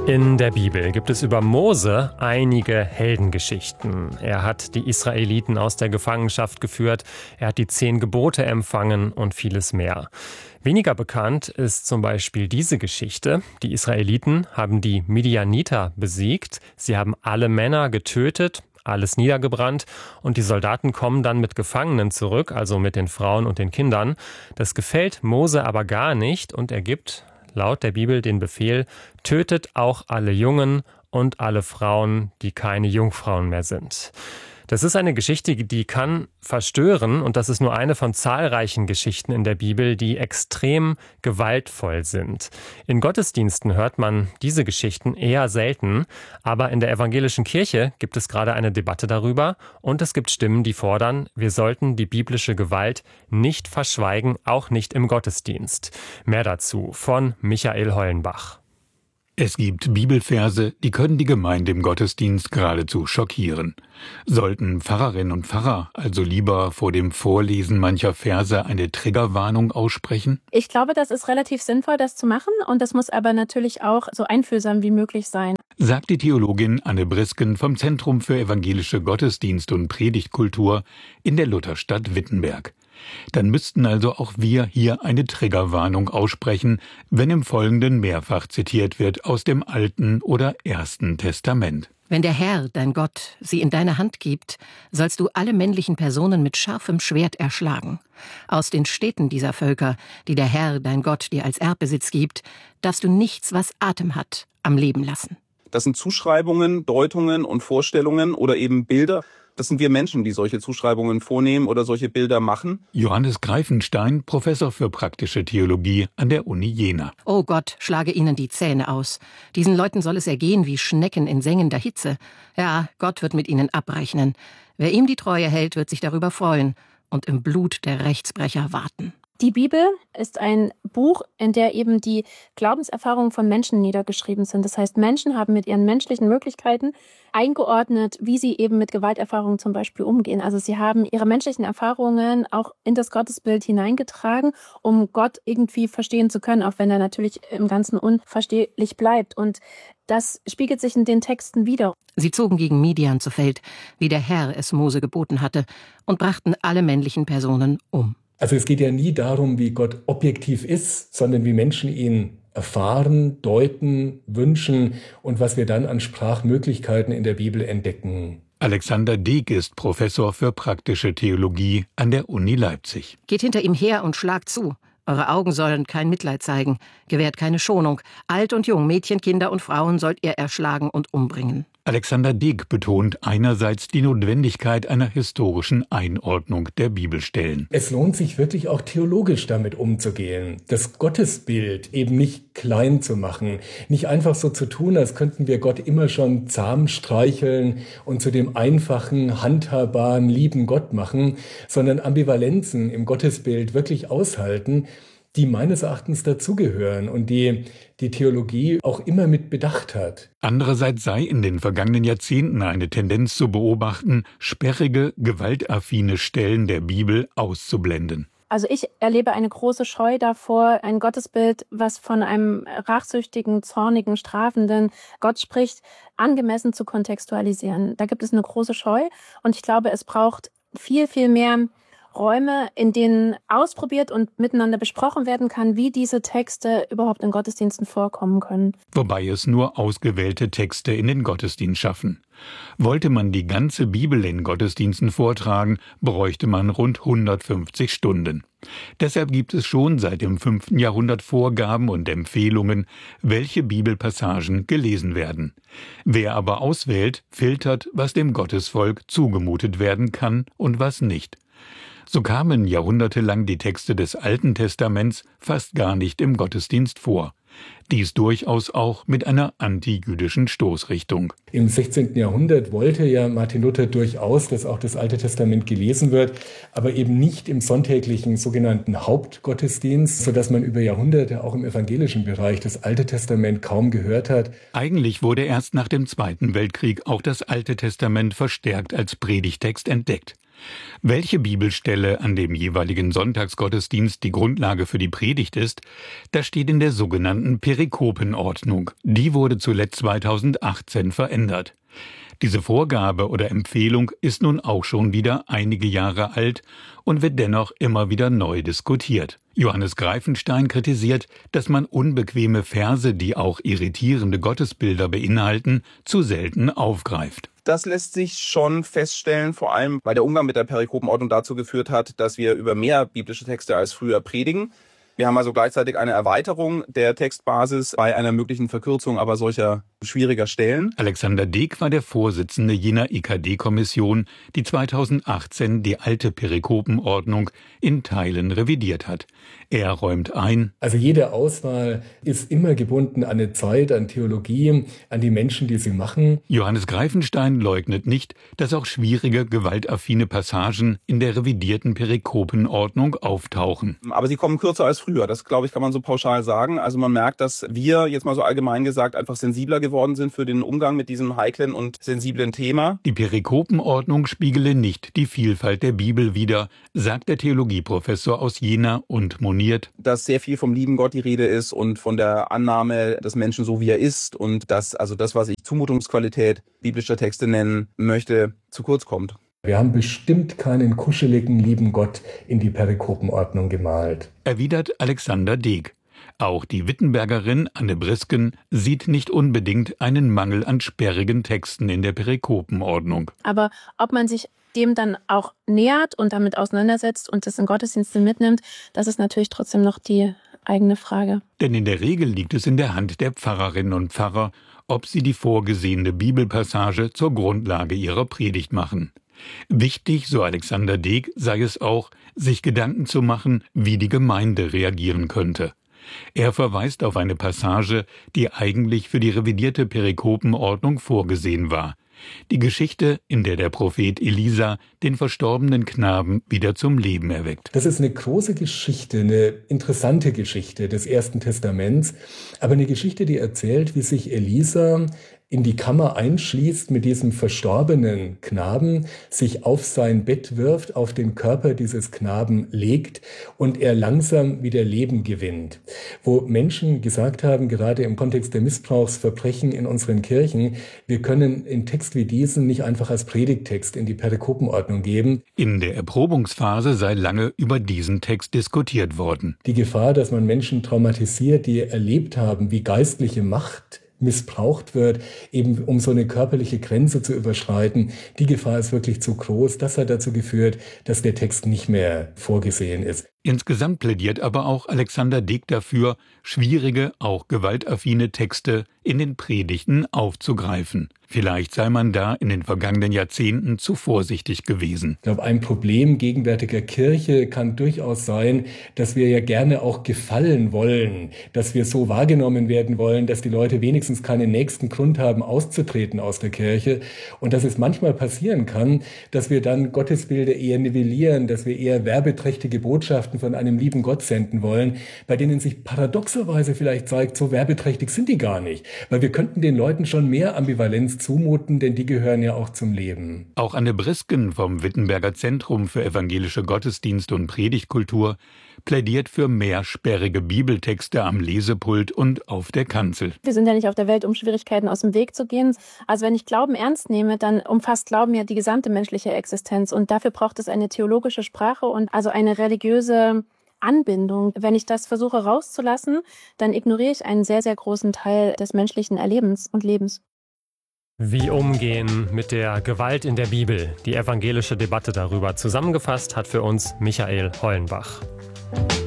In der Bibel gibt es über Mose einige Heldengeschichten. Er hat die Israeliten aus der Gefangenschaft geführt, er hat die 10 Gebote empfangen und vieles mehr. Weniger bekannt ist zum Beispiel diese Geschichte. Die Israeliten haben die Midianiter besiegt, sie haben alle Männer getötet, alles niedergebrannt und die Soldaten kommen dann mit Gefangenen zurück, also mit den Frauen und den Kindern. Das gefällt Mose aber gar nicht und er gibt laut der Bibel den Befehl, tötet auch alle Jungen und alle Frauen, die keine Jungfrauen mehr sind. Das ist eine Geschichte, die kann verstören und das ist nur eine von zahlreichen Geschichten in der Bibel, die extrem gewaltvoll sind. In Gottesdiensten hört man diese Geschichten eher selten, aber in der evangelischen Kirche gibt es gerade eine Debatte darüber und es gibt Stimmen, die fordern, wir sollten die biblische Gewalt nicht verschweigen, auch nicht im Gottesdienst. Mehr dazu von Michael Hollenbach. Es gibt Bibelverse, die können die Gemeinde im Gottesdienst geradezu schockieren. Sollten Pfarrerinnen und Pfarrer also lieber vor dem Vorlesen mancher Verse eine Triggerwarnung aussprechen? Ich glaube, das ist relativ sinnvoll, das zu machen und das muss aber natürlich auch so einfühlsam wie möglich sein. Sagt die Theologin Anne Brisken vom Zentrum für evangelische Gottesdienst- und Predigtkultur in der Lutherstadt Wittenberg. Dann müssten also auch wir hier eine Triggerwarnung aussprechen, wenn im Folgenden mehrfach zitiert wird aus dem Alten oder Ersten Testament. Wenn der Herr, dein Gott, sie in deine Hand gibt, sollst du alle männlichen Personen mit scharfem Schwert erschlagen. Aus den Städten dieser Völker, die der Herr, dein Gott, dir als Erbbesitz gibt, darfst du nichts, was Atem hat, am Leben lassen. Das sind Zuschreibungen, Deutungen und Vorstellungen oder eben Bilder. Das sind wir Menschen, die solche Zuschreibungen vornehmen oder solche Bilder machen. Johannes Greifenstein, Professor für praktische Theologie an der Uni Jena. Oh Gott, schlage ihnen die Zähne aus. Diesen Leuten soll es ergehen wie Schnecken in sengender Hitze. Ja, Gott wird mit ihnen abrechnen. Wer ihm die Treue hält, wird sich darüber freuen und im Blut der Rechtsbrecher warten. Die Bibel ist ein Buch, in der eben die Glaubenserfahrungen von Menschen niedergeschrieben sind. Das heißt, Menschen haben mit ihren menschlichen Möglichkeiten eingeordnet, wie sie eben mit Gewalterfahrungen zum Beispiel umgehen. Also sie haben ihre menschlichen Erfahrungen auch in das Gottesbild hineingetragen, um Gott irgendwie verstehen zu können, auch wenn er natürlich im Ganzen unverstehlich bleibt. Und das spiegelt sich in den Texten wider. Sie zogen gegen Midian zu Feld, wie der Herr es Mose geboten hatte, und brachten alle männlichen Personen um. Also es geht ja nie darum, wie Gott objektiv ist, sondern wie Menschen ihn erfahren, deuten, wünschen und was wir dann an Sprachmöglichkeiten in der Bibel entdecken. Alexander Deeg ist Professor für praktische Theologie an der Uni Leipzig. Geht hinter ihm her und schlagt zu. Eure Augen sollen kein Mitleid zeigen, gewährt keine Schonung. Alt und jung, Mädchen, Kinder und Frauen sollt ihr erschlagen und umbringen. Alexander Deeg betont einerseits die Notwendigkeit einer historischen Einordnung der Bibelstellen. Es lohnt sich wirklich auch theologisch damit umzugehen, das Gottesbild eben nicht klein zu machen, nicht einfach so zu tun, als könnten wir Gott immer schon zahm streicheln und zu dem einfachen, handhabbaren, lieben Gott machen, sondern Ambivalenzen im Gottesbild wirklich aushalten, die meines Erachtens dazugehören und die Theologie auch immer mit bedacht hat. Andererseits sei in den vergangenen Jahrzehnten eine Tendenz zu beobachten, sperrige, gewaltaffine Stellen der Bibel auszublenden. Also ich erlebe eine große Scheu davor, ein Gottesbild, was von einem rachsüchtigen, zornigen, strafenden Gott spricht, angemessen zu kontextualisieren. Da gibt es eine große Scheu und ich glaube, es braucht viel, viel mehr Räume, in denen ausprobiert und miteinander besprochen werden kann, wie diese Texte überhaupt in Gottesdiensten vorkommen können. Wobei es nur ausgewählte Texte in den Gottesdienst schaffen. Wollte man die ganze Bibel in Gottesdiensten vortragen, bräuchte man rund 150 Stunden. Deshalb gibt es schon seit dem 5. Jahrhundert Vorgaben und Empfehlungen, welche Bibelpassagen gelesen werden. Wer aber auswählt, filtert, was dem Gottesvolk zugemutet werden kann und was nicht. So kamen jahrhundertelang die Texte des Alten Testaments fast gar nicht im Gottesdienst vor. Dies durchaus auch mit einer antijüdischen Stoßrichtung. Im 16. Jahrhundert wollte ja Martin Luther durchaus, dass auch das Alte Testament gelesen wird, aber eben nicht im sonntäglichen sogenannten Hauptgottesdienst, sodass man über Jahrhunderte auch im evangelischen Bereich das Alte Testament kaum gehört hat. Eigentlich wurde erst nach dem Zweiten Weltkrieg auch das Alte Testament verstärkt als Predigtext entdeckt. Welche Bibelstelle an dem jeweiligen Sonntagsgottesdienst die Grundlage für die Predigt ist, das steht in der sogenannten Perikopenordnung. Die wurde zuletzt 2018 verändert. Diese Vorgabe oder Empfehlung ist nun auch schon wieder einige Jahre alt und wird dennoch immer wieder neu diskutiert. Johannes Greifenstein kritisiert, dass man unbequeme Verse, die auch irritierende Gottesbilder beinhalten, zu selten aufgreift. Das lässt sich schon feststellen, vor allem weil der Umgang mit der Perikopenordnung dazu geführt hat, dass wir über mehr biblische Texte als früher predigen. Wir haben also gleichzeitig eine Erweiterung der Textbasis bei einer möglichen Verkürzung aber solcher schwieriger Stellen. Alexander Deek war der Vorsitzende jener EKD-Kommission, die 2018 die alte Perikopenordnung in Teilen revidiert hat. Er räumt ein: Also jede Auswahl ist immer gebunden an eine Zeit, an Theologie, an die Menschen, die sie machen. Johannes Greifenstein leugnet nicht, dass auch schwierige, gewaltaffine Passagen in der revidierten Perikopenordnung auftauchen. Aber sie kommen kürzer als früher. Das, glaube ich, kann man so pauschal sagen. Also man merkt, dass wir, jetzt mal so allgemein gesagt, einfach sensibler geworden sind für den Umgang mit diesem heiklen und sensiblen Thema. Die Perikopenordnung spiegele nicht die Vielfalt der Bibel wider, sagt der Theologieprofessor aus Jena und moniert, dass sehr viel vom lieben Gott die Rede ist und von der Annahme des Menschen so, wie er ist, und dass also das, was ich Zumutungsqualität biblischer Texte nennen möchte, zu kurz kommt. Wir haben bestimmt keinen kuscheligen, lieben Gott in die Perikopenordnung gemalt, erwidert Alexander Deek. Auch die Wittenbergerin Anne Brisken sieht nicht unbedingt einen Mangel an sperrigen Texten in der Perikopenordnung. Aber ob man sich dem dann auch nähert und damit auseinandersetzt und das in Gottesdienste mitnimmt, das ist natürlich trotzdem noch die eigene Frage. Denn in der Regel liegt es in der Hand der Pfarrerinnen und Pfarrer, ob sie die vorgesehene Bibelpassage zur Grundlage ihrer Predigt machen. Wichtig, so Alexander Deek, sei es auch, sich Gedanken zu machen, wie die Gemeinde reagieren könnte. Er verweist auf eine Passage, die eigentlich für die revidierte Perikopenordnung vorgesehen war. Die Geschichte, in der der Prophet Elisa den verstorbenen Knaben wieder zum Leben erweckt. Das ist eine große Geschichte, eine interessante Geschichte des Ersten Testaments, aber eine Geschichte, die erzählt, wie sich Elisa in die Kammer einschließt mit diesem verstorbenen Knaben, sich auf sein Bett wirft, auf den Körper dieses Knaben legt und er langsam wieder Leben gewinnt. Wo Menschen gesagt haben, gerade im Kontext der Missbrauchsverbrechen in unseren Kirchen, wir können einen Text wie diesen nicht einfach als Predigttext in die Perikopenordnung geben. In der Erprobungsphase sei lange über diesen Text diskutiert worden. Die Gefahr, dass man Menschen traumatisiert, die erlebt haben, wie geistliche Macht missbraucht wird, eben um so eine körperliche Grenze zu überschreiten, die Gefahr ist wirklich zu groß. Das hat dazu geführt, dass der Text nicht mehr vorgesehen ist. Insgesamt plädiert aber auch Alexander Deek dafür, schwierige, auch gewaltaffine Texte in den Predigten aufzugreifen. Vielleicht sei man da in den vergangenen Jahrzehnten zu vorsichtig gewesen. Ich glaube, ein Problem gegenwärtiger Kirche kann durchaus sein, dass wir ja gerne auch gefallen wollen, dass wir so wahrgenommen werden wollen, dass die Leute wenigstens keinen nächsten Grund haben, auszutreten aus der Kirche. Und dass es manchmal passieren kann, dass wir dann Gottesbilder eher nivellieren, dass wir eher werbeträchtige Botschaften von einem lieben Gott senden wollen, bei denen sich paradoxerweise vielleicht zeigt, so werbeträchtig sind die gar nicht. Weil wir könnten den Leuten schon mehr Ambivalenz zumuten, denn die gehören ja auch zum Leben. Auch Anne Brisken vom Wittenberger Zentrum für evangelische Gottesdienste und Predigtkultur plädiert für mehr sperrige Bibeltexte am Lesepult und auf der Kanzel. Wir sind ja nicht auf der Welt, um Schwierigkeiten aus dem Weg zu gehen. Also wenn ich Glauben ernst nehme, dann umfasst Glauben ja die gesamte menschliche Existenz. Und dafür braucht es eine theologische Sprache und also eine religiöse Anbindung. Wenn ich das versuche rauszulassen, dann ignoriere ich einen sehr, sehr großen Teil des menschlichen Erlebens und Lebens. Wie umgehen mit der Gewalt in der Bibel? Die evangelische Debatte darüber zusammengefasst hat für uns Michael Hollenbach.